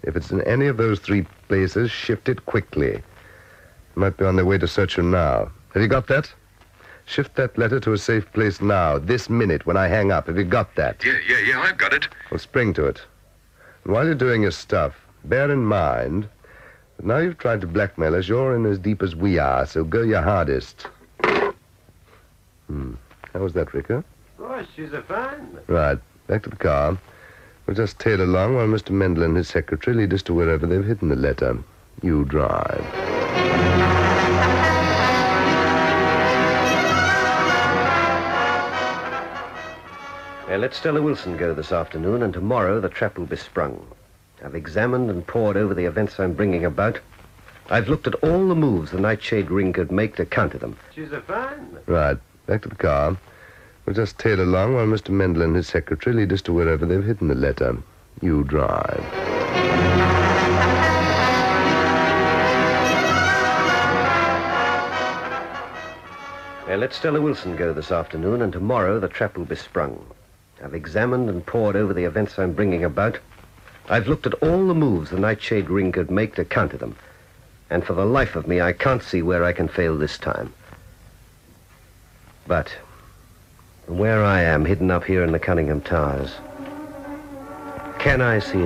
If it's in any of those 3 places, shift it quickly. They might be on their way to search you now. Have you got that? Shift that letter to a safe place now, this minute, when I hang up. Have you got that? Yeah, I've got it. Well, spring to it. And while you're doing your stuff, bear in mind that now you've tried to blackmail us, you're in as deep as we are, so go your hardest. How was that, Ricker? Oh, she's a fine. Right, back to the car. We'll just tail along while Mr. Mendel and his secretary lead us to wherever they've hidden the letter. You drive. Let Stella Wilson go this afternoon, and tomorrow the trap will be sprung. I've examined and pored over the events I'm bringing about. I've looked at all the moves the Nightshade Ring could make to counter them. She's a fine. Right, back to the car. We'll just tail along while Mr. Mendel and his secretary lead us to wherever they've hidden the letter. You drive. Let Stella Wilson go this afternoon, and tomorrow the trap will be sprung. I've examined and pored over the events I'm bringing about. I've looked at all the moves the Nightshade Ring could make to counter them. And for the life of me, I can't see where I can fail this time. But from where I am, hidden up here in the Cunningham Towers, can I see